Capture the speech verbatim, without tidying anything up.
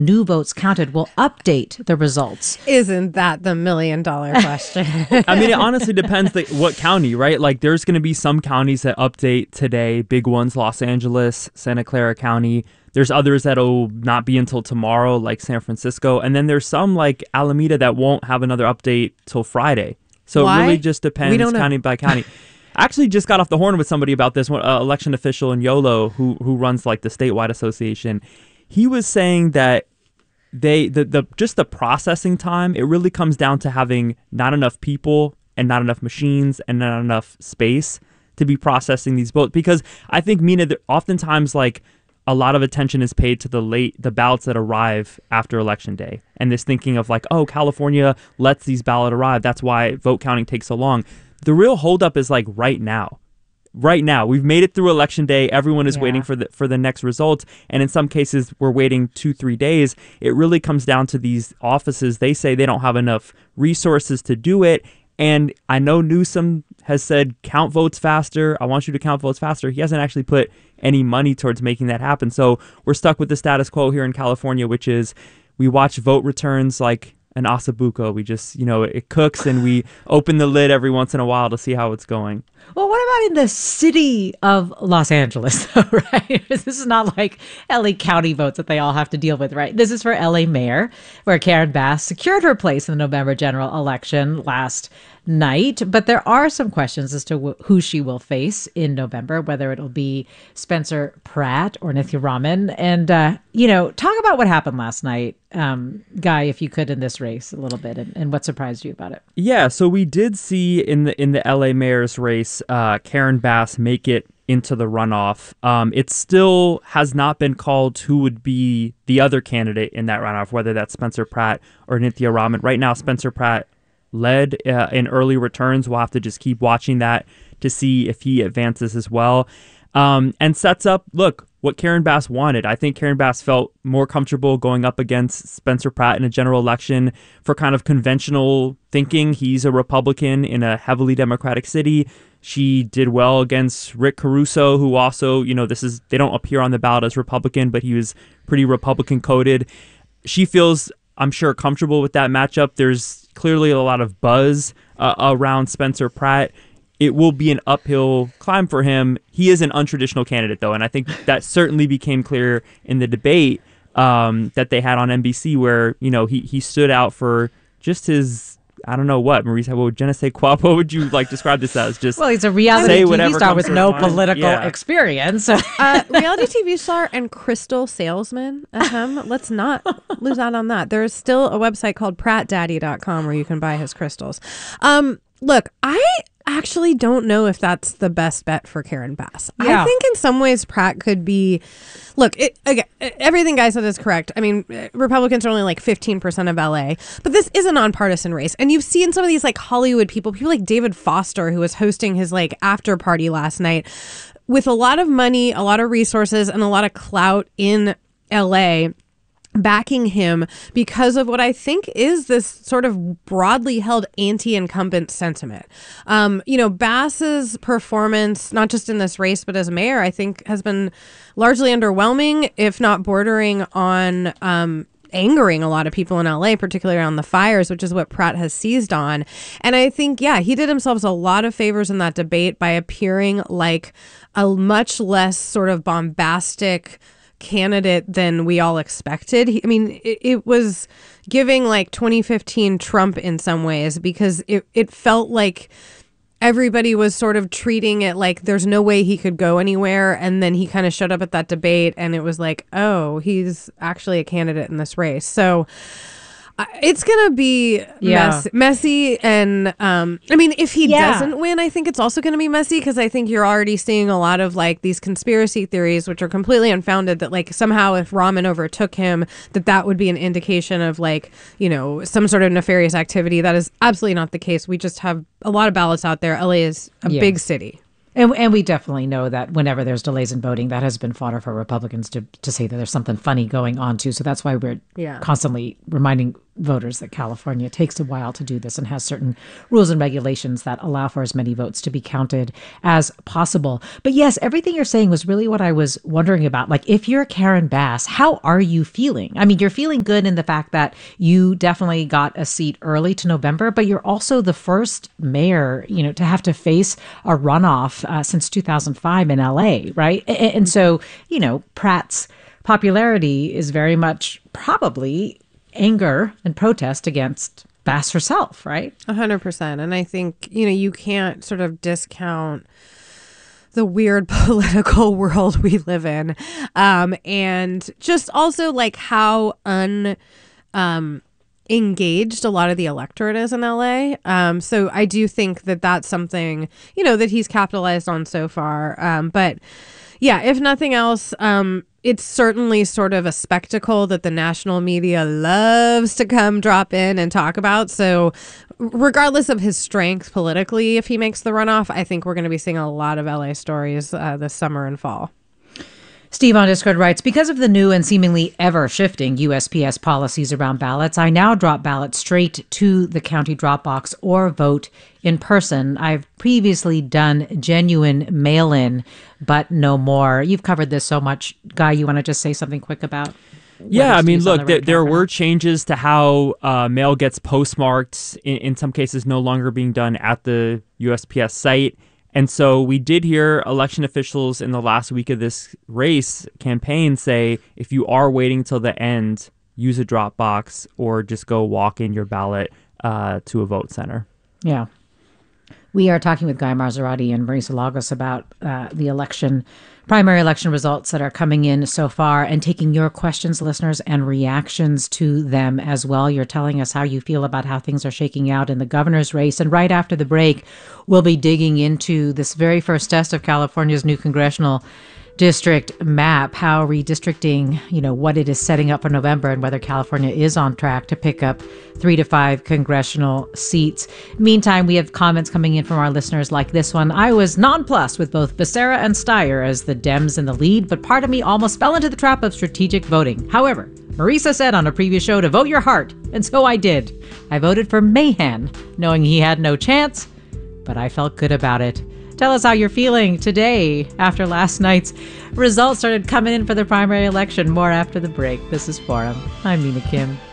new votes counted will update the results. Isn't that the million dollar question? I mean, it honestly depends the, what county, right? Like there's going to be some counties that update today, big ones, Los Angeles, Santa Clara County. There's others that'll not be until tomorrow, like San Francisco. And then there's some like Alameda that won't have another update till Friday. So Why? it really just depends We don't know. county by county. I actually just got off the horn with somebody about this one, uh, election official in Yolo who who runs like the statewide association. He was saying that they the, the just the processing time, it really comes down to having not enough people and not enough machines and not enough space to be processing these votes. Because I think, Mina, that oftentimes like a lot of attention is paid to the late the ballots that arrive after election day, and this thinking of like, oh, California lets these ballots arrive, that's why vote counting takes so long. The real holdup is like right now. Right now, we've made it through election day. Everyone is Yeah. waiting for the for the next results, and in some cases, we're waiting two, three days. It really comes down to these offices. They say they don't have enough resources to do it, and I know Newsom has said count votes faster. I want you to count votes faster. He hasn't actually put any money towards making that happen. So we're stuck with the status quo here in California, which is we watch vote returns like an ossobuco. We just, you know, it cooks and we open the lid every once in a while to see how it's going. Well, what about in the city of Los Angeles, though, right? This is not like L A County votes that they all have to deal with, right? This is for L A mayor, where Karen Bass secured her place in the November general election last night. But there are some questions as to wh- who she will face in November, whether it'll be Spencer Pratt or Nithya Raman. And, uh, you know, talk about what happened last night, um, Guy, if you could, in this race a little bit, and, and what surprised you about it. Yeah, so we did see in the in the L A mayor's race, uh, Karen Bass make it into the runoff. Um, it still has not been called who would be the other candidate in that runoff, whether that's Spencer Pratt or Nithya Raman. Right now, Spencer Pratt led uh, in early returns. We'll have to just keep watching that to see if he advances as well. Um, and sets up, look, what Karen Bass wanted. I think Karen Bass felt more comfortable going up against Spencer Pratt in a general election for kind of conventional thinking. He's a Republican in a heavily Democratic city. She did well against Rick Caruso, who also, you know, this is, they don't appear on the ballot as Republican, but he was pretty Republican coded. She feels, I'm sure, comfortable with that matchup. There's clearly a lot of buzz uh, around Spencer Pratt. It will be an uphill climb for him. He is an untraditional candidate, though, and I think that certainly became clear in the debate um, that they had on N B C, where, you know, he he stood out for just his, I don't know what, Maurice, what would je ne sais quoi? What would you like describe this as? Just Well, he's a reality say T V whatever star comes with to no mind. political Yeah. experience. uh, reality T V star and crystal salesman. Uh-huh. Let's not lose out on that. There's still a website called pratt daddy dot com where you can buy his crystals. Um, look, I actually don't know if that's the best bet for Karen Bass. Yeah. I think in some ways Pratt could be, look, it, again, everything Guy said is correct. I mean, Republicans are only like fifteen percent of L A, but this is a nonpartisan race. And you've seen some of these like Hollywood people, people like David Foster, who was hosting his like after party last night with a lot of money, a lot of resources, and a lot of clout in L A, backing him because of what I think is this sort of broadly held anti-incumbent sentiment. Um, you know, Bass's performance, not just in this race, but as mayor, I think has been largely underwhelming, if not bordering on um, angering a lot of people in L A, particularly around the fires, which is what Pratt has seized on. And I think, yeah, he did himself a lot of favors in that debate by appearing like a much less sort of bombastic candidate than we all expected. He, I mean, it, it was giving like twenty fifteen Trump in some ways, because it, it felt like everybody was sort of treating it like there's no way he could go anywhere. And then he kind of showed up at that debate and it was like, oh, he's actually a candidate in this race. So uh, it's going to be Yeah. mess, messy. And um, I mean, if he Yeah. doesn't win, I think it's also going to be messy, because I think you're already seeing a lot of like these conspiracy theories, which are completely unfounded, that like somehow if Raman overtook him, that that would be an indication of like, you know, some sort of nefarious activity. That is absolutely not the case. We just have a lot of ballots out there. L A is a Yeah. big city. And, and we definitely know that whenever there's delays in voting, that has been fodder for Republicans to, to say that there's something funny going on too. So that's why we're Yeah. constantly reminding voters that California takes a while to do this and has certain rules and regulations that allow for as many votes to be counted as possible. But yes, everything you're saying was really what I was wondering about. Like, if you're Karen Bass, how are you feeling? I mean, you're feeling good in the fact that you definitely got a seat early to November, but you're also the first mayor, you know, to have to face a runoff uh, since two thousand five in L A, right? And, and so, you know, Pratt's popularity is very much probably anger and protest against Bass herself, right? A hundred percent. And I think, you know, you can't sort of discount the weird political world we live in. Um, and just also like how un, um, engaged a lot of the electorate is in L A. Um, so I do think that that's something, you know, that he's capitalized on so far. Um, but yeah, if nothing else, um, it's certainly sort of a spectacle that the national media loves to come drop in and talk about. So regardless of his strength politically, if he makes the runoff, I think we're going to be seeing a lot of L A stories uh, this summer and fall. Steve on Discord writes, because of the new and seemingly ever-shifting U S P S policies around ballots, I now drop ballots straight to the county drop box or vote in person. I've previously done genuine mail-in, but no more. You've covered this so much. Guy, you want to just say something quick about? Yeah, I mean, Steve's on look, the there, right there track or were not? changes to how uh, mail gets postmarked, in, in some cases no longer being done at the U S P S site. And so we did hear election officials in the last week of this race campaign say, if you are waiting till the end, use a drop box or just go walk in your ballot uh, to a vote center. Yeah. We are talking with Guy Marzorati and Marisa Lagos about uh, the election, primary election results that are coming in so far, and taking your questions, listeners, and reactions to them as well. You're telling us how you feel about how things are shaking out in the governor's race. And right after the break, we'll be digging into this very first test of California's new congressional district map, how redistricting, you know, what it is setting up for November, and whether California is on track to pick up three to five congressional seats. Meantime, we have comments coming in from our listeners like this one. I was nonplussed with both Becerra and Steyer as the Dems in the lead, but part of me almost fell into the trap of strategic voting. However, Marisa said on a previous show to vote your heart, and so I did. I voted for Mahan, knowing he had no chance, but I felt good about it. Tell us how you're feeling today after last night's results started coming in for the primary election. More after the break. This is Forum. I'm Mina Kim.